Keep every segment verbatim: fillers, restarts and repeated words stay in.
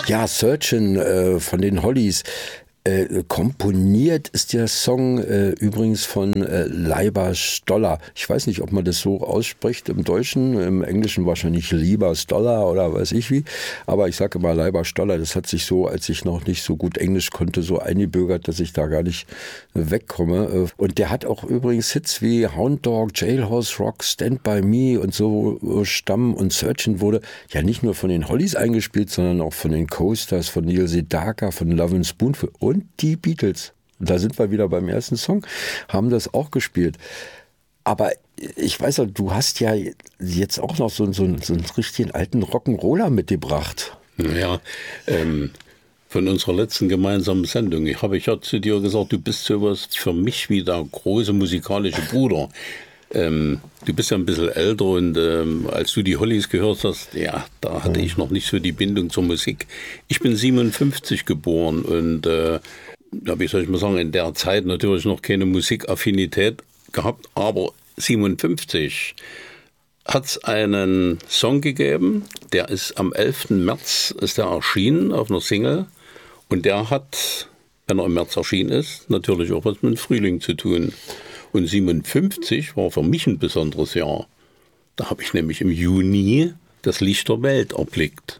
Ja, Searchin' äh, von den Hollies. Äh, komponiert ist der Song äh, übrigens von äh, Leiber Stoller. Ich weiß nicht, ob man das so ausspricht im Deutschen, im Englischen wahrscheinlich Lieber Stoller oder weiß ich wie. Aber ich sage immer Leiber Stoller. Das hat sich so, als ich noch nicht so gut Englisch konnte, so eingebürgert, dass ich da gar nicht äh, wegkomme. Und der hat auch übrigens Hits wie Hound Dog, Jailhouse Rock, Stand By Me und so äh, stammen. Und Searchin' wurde ja nicht nur von den Hollies eingespielt, sondern auch von den Coasters, von Neil Sedaka, von Lovin' Spoonful und die Beatles. Da sind wir wieder beim ersten Song, haben das auch gespielt. Aber ich weiß ja, du hast ja jetzt auch noch so, so, so einen richtigen alten Rock'n'Roller mitgebracht. Ja, ähm, von unserer letzten gemeinsamen Sendung habe ich ja zu dir gesagt, du bist sowas für mich wie der große musikalische Bruder. Ähm, du bist ja ein bisschen älter und ähm, als du die Hollies gehört hast, ja, da hatte ich noch nicht so die Bindung zur Musik. Ich bin siebenundfünfzig geboren und äh, ja, wie soll ich mal sagen, in der Zeit natürlich noch keine Musikaffinität gehabt, aber siebenundfünfzig hat es einen Song gegeben, der ist am elften März ist der erschienen auf einer Single und der hat, wenn er im März erschienen ist, natürlich auch was mit dem Frühling zu tun. Und siebenundfünfzig war für mich ein besonderes Jahr. Da habe ich nämlich im Juni das Licht der Welt erblickt.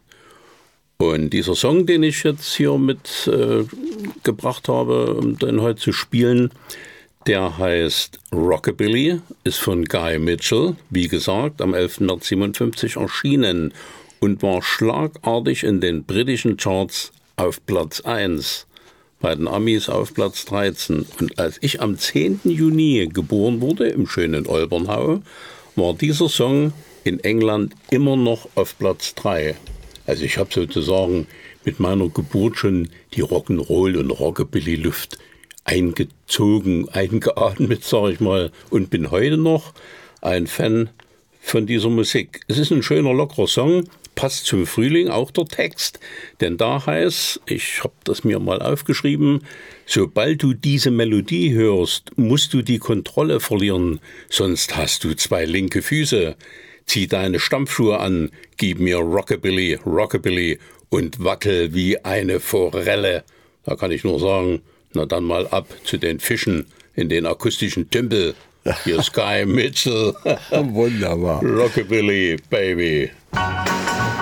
Und dieser Song, den ich jetzt hier mit äh, gebracht habe, um den heute zu spielen, der heißt Rockabilly, ist von Guy Mitchell, wie gesagt, am elften März siebenundfünfzig erschienen und war schlagartig in den britischen Charts auf Platz eins. Bei den Amis auf Platz dreizehn. Und als ich am zehnten Juni geboren wurde, im schönen Olbernhau, war dieser Song in England immer noch auf Platz drei. Also ich habe sozusagen mit meiner Geburt schon die Rock'n'Roll- und Rockabilly-Luft eingezogen, eingeatmet, sage ich mal, und bin heute noch ein Fan von dieser Musik. Es ist ein schöner, lockerer Song. Passt zum Frühling auch der Text, denn da heißt, ich habe das mir mal aufgeschrieben, sobald du diese Melodie hörst, musst du die Kontrolle verlieren, sonst hast du zwei linke Füße. Zieh deine Stampfschuhe an, gib mir Rockabilly, Rockabilly und wackel wie eine Forelle. Da kann ich nur sagen, na dann mal ab zu den Fischen in den akustischen Tümpel. Hier ist Guy Mitchell. Wunderbar. Rockabilly, Baby.